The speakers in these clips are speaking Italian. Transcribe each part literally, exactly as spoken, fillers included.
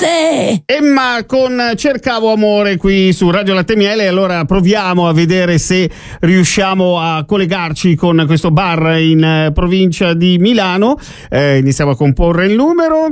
te. Emma con Cercavo amore qui su Radio Latte e Miele. Allora proviamo a vedere se riusciamo a collegarci con questo bar in eh, provincia di Milano. Eh, iniziamo a comporre il numero.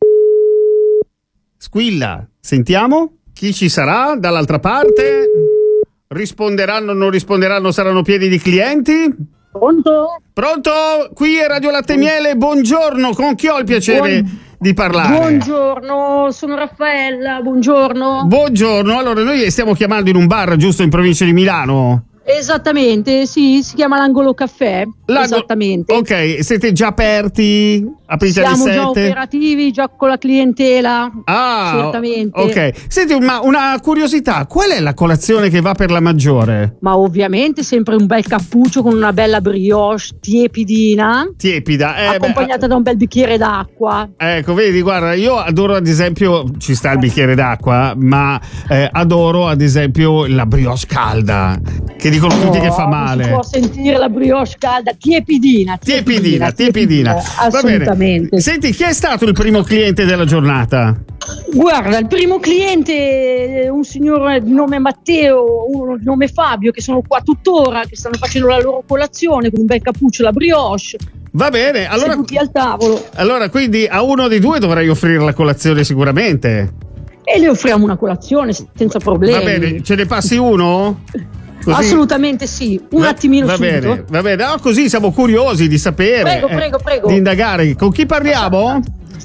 Squilla, sentiamo chi ci sarà dall'altra parte. Risponderanno, non risponderanno, saranno pieni di clienti. Pronto? Pronto? Qui è Radio Latte e Miele, buongiorno, con chi ho il piacere Buon... di parlare? Buongiorno, sono Raffaella, buongiorno. Buongiorno, allora noi stiamo chiamando in un bar, giusto, in provincia di Milano? Esattamente, sì, si chiama l'Angolo Caffè. L'angolo... Esattamente. Ok, siete già aperti? Aprite Siamo alle già sette? operativi, già con la clientela. Ah, certamente. ok. Senti, una, una curiosità, qual è la colazione che va per la maggiore? Ma ovviamente sempre un bel cappuccio con una bella brioche tiepidina. Tiepida. Eh, accompagnata beh, da un bel bicchiere d'acqua. Ecco, vedi, guarda, io adoro ad esempio, ci sta il bicchiere d'acqua, ma eh, adoro ad esempio la brioche calda, che dicono tutti oh, che fa male. Si può sentire la brioche calda, tiepidina. Tiepidina, tiepidina. tiepidina. Assolutamente. Senti, chi è stato il primo cliente della giornata? Guarda, il primo cliente, un signore di nome Matteo, uno di nome Fabio, che sono qua tuttora, che stanno facendo la loro colazione con un bel cappuccio e la brioche. Va bene, allora, seduti al tavolo. Allora, quindi a uno dei due dovrei offrire la colazione sicuramente. E le offriamo una colazione senza problemi. Va bene, ce ne passi uno? Così? Assolutamente sì, un va, attimino va subito. Bene, va bene, no, così siamo curiosi di sapere. Prego, prego, prego. Di indagare. Con chi parliamo?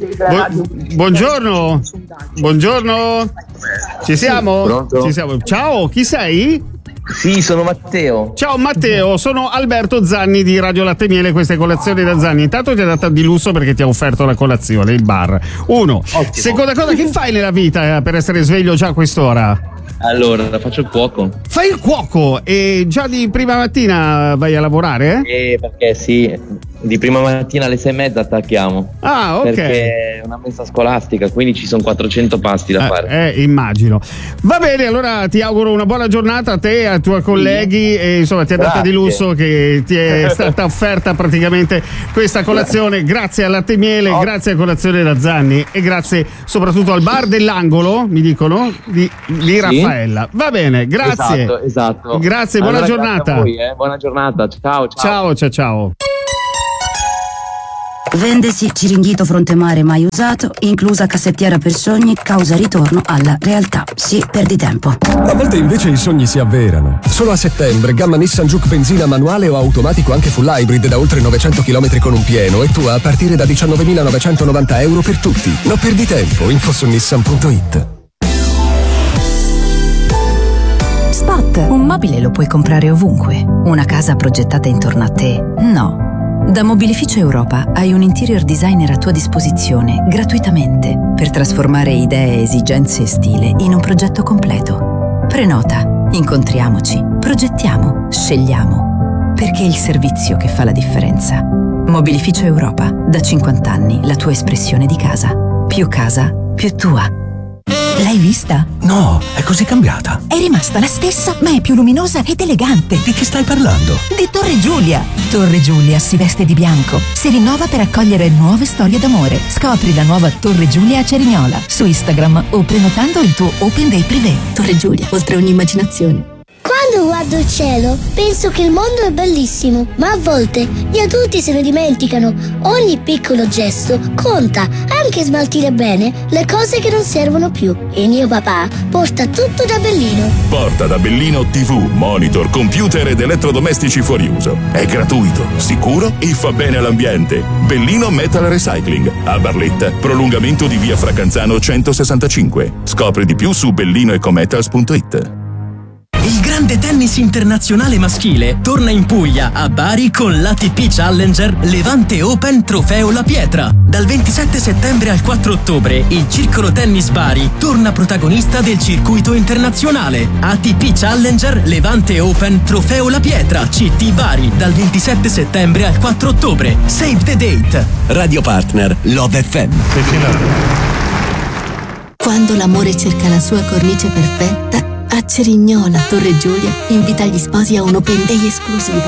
Bu- buongiorno. Buongiorno. Ci siamo? Pronto? Ci siamo. Ciao, chi sei? Sì, sono Matteo. Ciao Matteo, sono Alberto Zanni di Radio Latte e Miele, queste colazioni da Zanni. Intanto ti è data di lusso perché ti ha offerto la colazione, il bar. Uno. Ottimo. Seconda cosa, che fai nella vita eh, per essere sveglio già a quest'ora? Allora, faccio il cuoco. Fai il cuoco e già di prima mattina vai a lavorare? Eh, perché sì, di prima mattina alle sei e mezza attacchiamo. Ah, ok. Perché è una mensa scolastica, quindi ci sono quattrocento pasti da eh, fare. Eh, immagino. Va bene, allora ti auguro una buona giornata a te e ai tuoi colleghi e insomma ti è data di lusso che ti è stata offerta praticamente questa colazione. Grazie a Latte e Miele, oh. Grazie a Colazione da Zanni e grazie soprattutto al bar dell'Angolo, mi dicono, di, di sì? Raffaella. Va bene, grazie. Esatto, esatto. Grazie, buona allora, giornata. Grazie a voi, eh. Buona giornata. Ciao, ciao. Ciao, ciao, ciao. Vendesi Ciringhito Fronte Mare mai usato, inclusa cassettiera per sogni, causa ritorno alla realtà. Sì, perdi tempo. A volte invece i sogni si avverano. Solo a settembre, gamma Nissan Juke benzina manuale o automatico anche full hybrid da oltre novecento chilometri con un pieno e tua a partire da diciannovemilanovancentonovanta euro per tutti. Non perdi tempo, info su nissan punto it. Spot, un mobile lo puoi comprare ovunque. Una casa progettata intorno a te, no. Da Mobilificio Europa hai un interior designer a tua disposizione gratuitamente per trasformare idee, esigenze e stile in un progetto completo. Prenota, incontriamoci, progettiamo, scegliamo. Perché è il servizio che fa la differenza. Mobilificio Europa, da cinquanta anni la tua espressione di casa. Più casa, più tua. L'hai vista? No, è così cambiata. È rimasta la stessa, ma è più luminosa ed elegante. Di chi stai parlando? Di Torre Giulia. Torre Giulia si veste di bianco, si rinnova per accogliere nuove storie d'amore. Scopri la nuova Torre Giulia a Cerignola su Instagram o prenotando il tuo Open Day Privé. Torre Giulia, oltre ogni immaginazione. Quando guardo il cielo, penso che il mondo è bellissimo, ma a volte gli adulti se ne dimenticano. Ogni piccolo gesto conta, anche smaltire bene le cose che non servono più. E mio papà porta tutto da Bellino. Porta da Bellino tivù, monitor, computer ed elettrodomestici fuori uso. È gratuito, sicuro e fa bene all'ambiente. Bellino Metal Recycling, a Barletta, prolungamento di via Fracanzano centosessantacinque. Scopri di più su bellinoecometals punto it. Il grande tennis internazionale maschile torna in Puglia, a Bari, con l'A T P Challenger Levante Open Trofeo La Pietra. Dal ventisette settembre al quattro ottobre, il Circolo Tennis Bari torna protagonista del circuito internazionale. A T P Challenger Levante Open Trofeo La Pietra, C T Bari, dal ventisette settembre al quattro ottobre. Save the date. Radio Partner Love F M. Quando l'amore cerca la sua cornice perfetta, a Cerignola Torre Giulia invita gli sposi a un Open Day esclusivo.